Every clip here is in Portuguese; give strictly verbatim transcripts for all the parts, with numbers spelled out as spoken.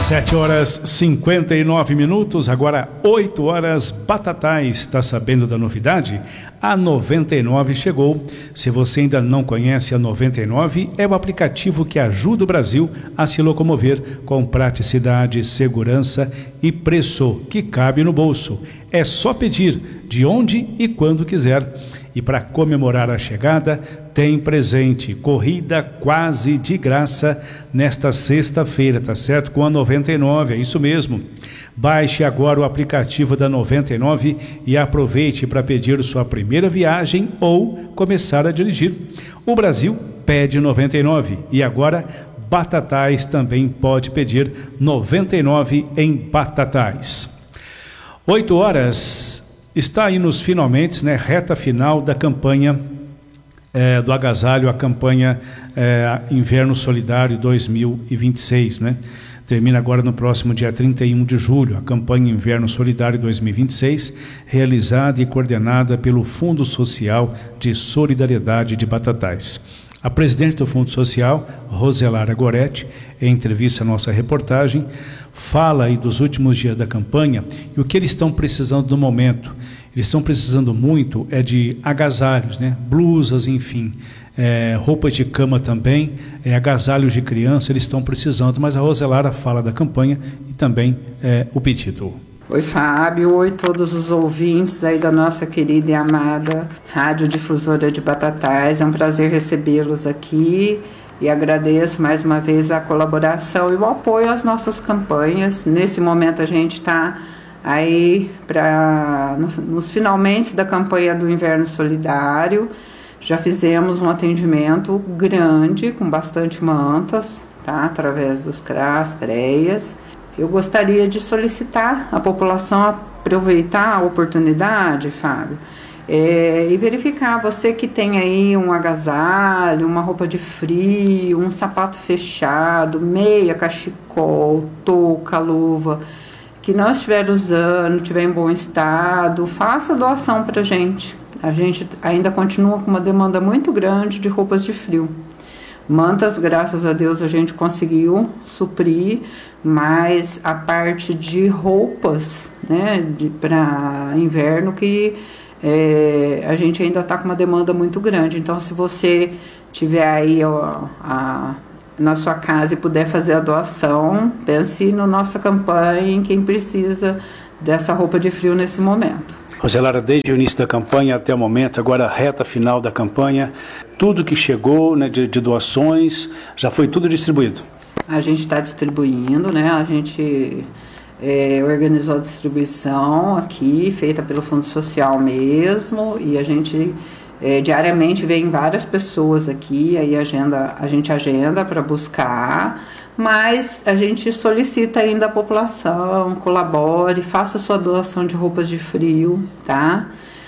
Sete horas cinquenta e nove minutos, agora oito horas. Batatais, está sabendo da novidade? A noventa e nove chegou. Se você ainda não conhece a noventa e nove, é o aplicativo que ajuda o Brasil a se locomover com praticidade, segurança e preço que cabe no bolso. É só pedir de onde e quando quiser. E para comemorar a chegada, tem presente, corrida quase de graça nesta sexta-feira, tá certo? Com a noventa e nove, é isso mesmo. Baixe agora o aplicativo da noventa e nove e aproveite para pedir sua primeira viagem ou começar a dirigir. O Brasil pede noventa e nove e agora Batatais também pode pedir noventa e nove em Batatais. Oito horas. Está aí nos finalmente, né, reta final da campanha é, do agasalho, a campanha é, Inverno Solidário dois mil e vinte e seis, né? Termina agora no próximo dia trinta e um de julho, a campanha Inverno Solidário dois mil e vinte e seis, realizada e coordenada pelo Fundo Social de Solidariedade de Batatais. A presidente do Fundo Social, Roselara Goretti, em entrevista à nossa reportagem, fala aí dos últimos dias da campanha e o que eles estão precisando no momento. Eles estão precisando muito é de agasalhos, né? Blusas, enfim, é, roupas de cama também, é, agasalhos de criança, eles estão precisando, mas a Roselara fala da campanha e também é, o pedido. Oi, Fábio, oi todos os ouvintes aí da nossa querida e amada Rádio Difusora de Batatais. É um prazer recebê-los aqui e agradeço mais uma vez a colaboração e o apoio às nossas campanhas. Nesse momento a gente está aí pra, no, nos finalmente da campanha do Inverno Solidário. Já fizemos um atendimento grande com bastante mantas, tá? Através dos C R A S, C R E A S. Eu gostaria de solicitar a população a aproveitar a oportunidade, Fábio, é, e verificar, você que tem aí um agasalho, uma roupa de frio, um sapato fechado, meia, cachecol, touca, luva, que não estiver usando, estiver em bom estado, faça doação para a gente. A gente ainda continua com uma demanda muito grande de roupas de frio. Mantas, graças a Deus, a gente conseguiu suprir, mas a parte de roupas, né, para inverno, que é, a gente ainda está com uma demanda muito grande. Então, se você tiver aí ó, a, na sua casa e puder fazer a doação, pense na nossa campanha em quem precisa dessa roupa de frio nesse momento. Roselara, desde o início da campanha até o momento, agora a reta final da campanha, tudo que chegou, né, de, de doações, já foi tudo distribuído? A gente está distribuindo, né? A gente é, organizou a distribuição aqui, feita pelo Fundo Social mesmo, e a gente é, diariamente vem várias pessoas aqui, aí agenda, a gente agenda para buscar, mas a gente solicita ainda a população, colabore, faça sua doação de roupas de frio, tá?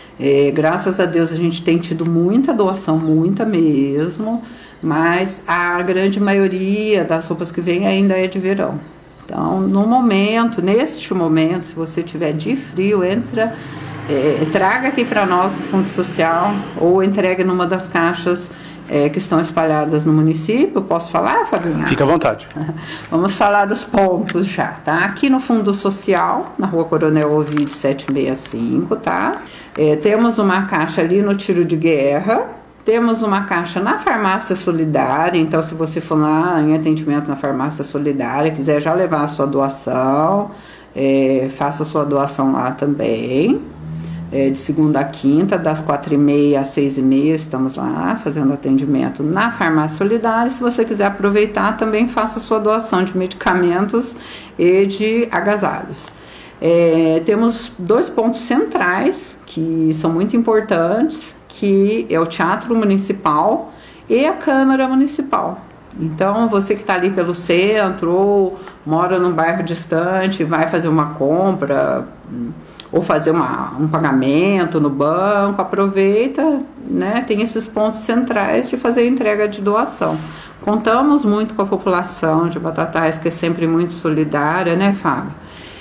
É, graças a Deus a gente tem tido muita doação, muita mesmo, mas a grande maioria das roupas que vem ainda é de verão. Então, no momento, neste momento, se você tiver de frio, entra, é, traga aqui para nós do Fundo Social ou entregue numa das caixas É, que estão espalhadas no município. Posso falar, Fabinho? Fica à vontade. Vamos falar dos pontos já, tá? Aqui no Fundo Social, na Rua Coronel Ovidio setecentos e sessenta e cinco, tá? É, temos uma caixa ali no Tiro de Guerra, temos uma caixa na Farmácia Solidária, então se você for lá em atendimento na Farmácia Solidária, quiser já levar a sua doação, é, faça a sua doação lá também. É, de segunda a quinta, das quatro e meia às seis e meia, estamos lá fazendo atendimento na Farmácia Solidária. Se você quiser aproveitar, também faça sua doação de medicamentos e de agasalhos. É, temos dois pontos centrais que são muito importantes, que é o Teatro Municipal e a Câmara Municipal. Então, você que está ali pelo centro ou mora num bairro distante, vai fazer uma compra ou fazer uma, um pagamento no banco, aproveita, né? Tem esses pontos centrais de fazer a entrega de doação. Contamos muito com a população de Batatais, que é sempre muito solidária, né, Fábio?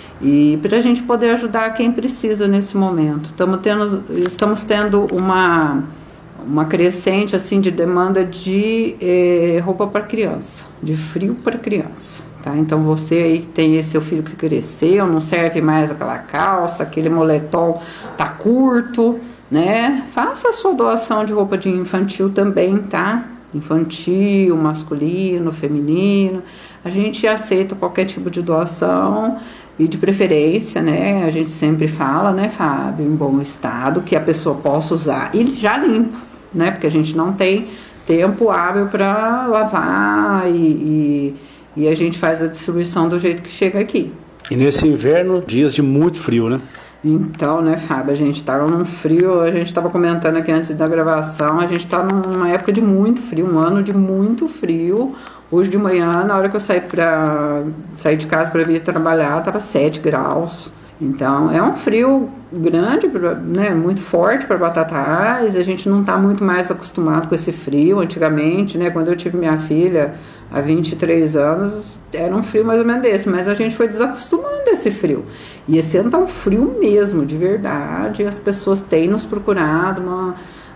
E para a gente poder ajudar quem precisa nesse momento. Estamos tendo, estamos tendo uma, uma crescente assim, de demanda de eh, roupa para criança, de frio para criança. tá? Então você aí que tem esse seu filho que cresceu, não serve mais aquela calça, aquele moletom tá curto, né? Faça a sua doação de roupa de infantil também, tá? Infantil, masculino, feminino. A gente aceita qualquer tipo de doação e de preferência, né? A gente sempre fala, né, Fábio, em bom estado, que a pessoa possa usar e já limpo, né? Porque a gente não tem tempo hábil para lavar e, e, e a gente faz a distribuição do jeito que chega aqui. E nesse inverno, dias de muito frio, né? Então, né, Fábio, a gente estava num frio, a gente estava comentando aqui antes da gravação, a gente está numa época de muito frio, um ano de muito frio. Hoje de manhã, na hora que eu saí, pra, saí de casa para vir trabalhar, estava sete graus. Então, é um frio grande, né, muito forte para Batatais. A gente não está muito mais acostumado com esse frio. Antigamente, né, quando eu tive minha filha há vinte e três anos, era um frio mais ou menos desse, mas a gente foi desacostumando desse frio. E esse ano está um frio mesmo, de verdade. As pessoas têm nos procurado uma...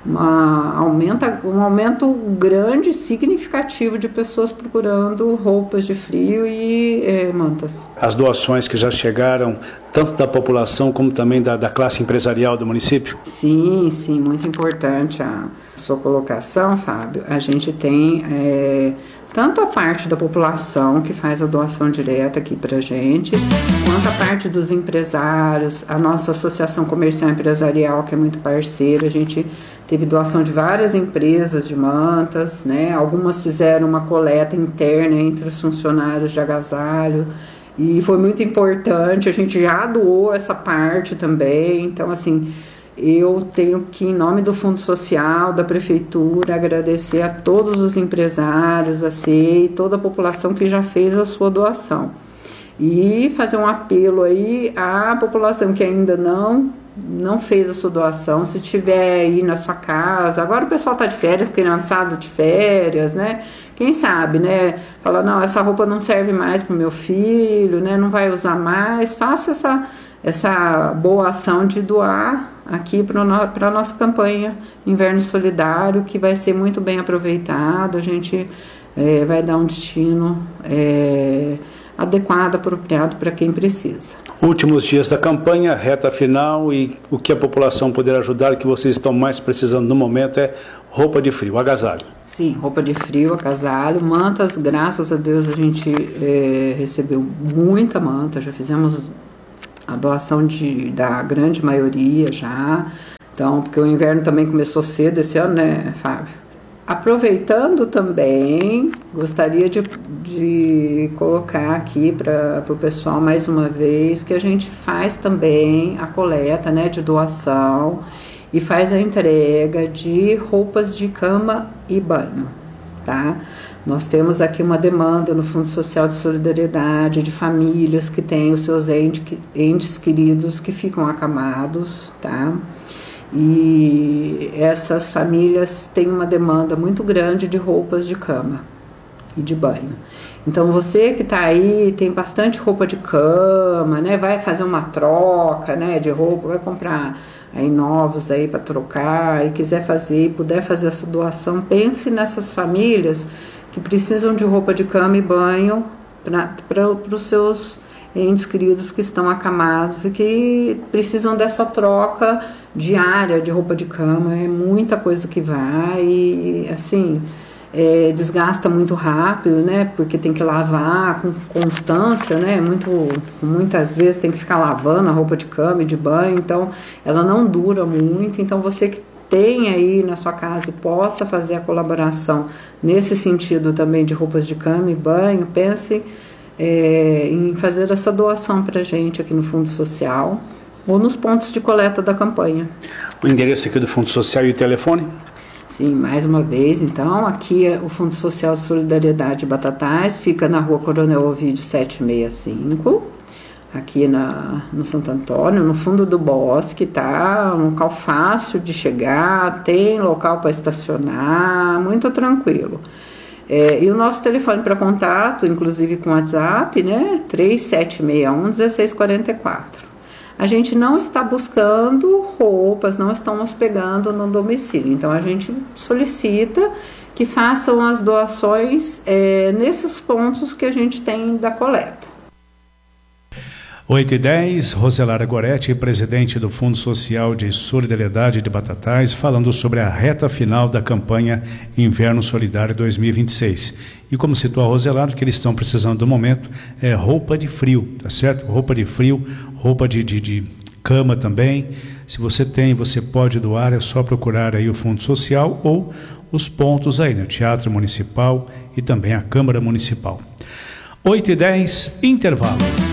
Uma, aumenta, um aumento grande, significativo de pessoas procurando roupas de frio e é, mantas. As doações que já chegaram, tanto da população como também da, da classe empresarial do município? Sim, sim, muito importante a sua colocação, Fábio. A gente tem é, tanto a parte da população que faz a doação direta aqui para a gente, quanto a parte dos empresários, a nossa Associação Comercial Empresarial, que é muito parceira. A gente teve doação de várias empresas de mantas, né? Algumas fizeram uma coleta interna entre os funcionários de agasalho e foi muito importante. A gente já doou essa parte também. Então, assim, eu tenho que, em nome do Fundo Social, da Prefeitura, agradecer a todos os empresários, a C E I, toda a população que já fez a sua doação. E fazer um apelo aí à população que ainda não não fez a sua doação, se tiver aí na sua casa, agora o pessoal está de férias, criançada de férias, né? Quem sabe, né? Fala, não, essa roupa não serve mais para o meu filho, né? Não vai usar mais. Faça essa, essa boa ação de doar aqui para a nossa campanha Inverno Solidário, que vai ser muito bem aproveitado. A gente é, vai dar um destino é, adequado, apropriado para quem precisa. Últimos dias da campanha, reta final, e o que a população poder ajudar, que vocês estão mais precisando no momento é roupa de frio, agasalho. Sim, roupa de frio, agasalho, mantas, graças a Deus a gente é, recebeu muita manta, já fizemos a doação de, da grande maioria já, então, porque o inverno também começou cedo esse ano, né, Fábio? Aproveitando também, gostaria de, de colocar aqui para o pessoal mais uma vez que a gente faz também a coleta, né, de doação e faz a entrega de roupas de cama e banho, tá? Nós temos aqui uma demanda no Fundo Social de Solidariedade de famílias que têm os seus entes, entes queridos que ficam acamados, tá? E essas famílias têm uma demanda muito grande de roupas de cama e de banho. Então você que está aí, tem bastante roupa de cama, né? Vai fazer uma troca, né, de roupa, vai comprar aí novos aí para trocar e quiser fazer e puder fazer essa doação, pense nessas famílias que precisam de roupa de cama e banho para os seus entes queridos que estão acamados e que precisam dessa troca diária de roupa de cama. É muita coisa que vai e, assim, é, desgasta muito rápido, né? Porque tem que lavar com constância, né? Muito, muitas vezes tem que ficar lavando a roupa de cama e de banho, então ela não dura muito. Então você que tem aí na sua casa e possa fazer a colaboração nesse sentido também de roupas de cama e banho, pense é, em fazer essa doação para a gente aqui no Fundo Social ou nos pontos de coleta da campanha. O endereço aqui do Fundo Social e o telefone? Sim, mais uma vez, então, aqui é o Fundo Social de Solidariedade Batatais, fica na Rua Coronel Ovídio setecentos e sessenta e cinco, aqui na, no Santo Antônio, no fundo do bosque, tá? Um local fácil de chegar, tem local para estacionar, muito tranquilo. É, e o nosso telefone para contato, inclusive com WhatsApp, né? três sete seis um, um seis quatro quatro. a gente não está buscando roupas, não estamos pegando no domicílio. Então a gente solicita que façam as doações é, nesses pontos que a gente tem da coleta. oito e dez, Roselara Goretti, presidente do Fundo Social de Solidariedade de Batatais, falando sobre a reta final da campanha Inverno Solidário dois mil e vinte e seis. E como citou a Roselara, o que eles estão precisando do momento é roupa de frio, tá certo? Roupa de frio, roupa de, de, de cama também. Se você tem, você pode doar, é só procurar aí o Fundo Social ou os pontos aí, no Teatro Municipal e também a Câmara Municipal. oito e dez, intervalo.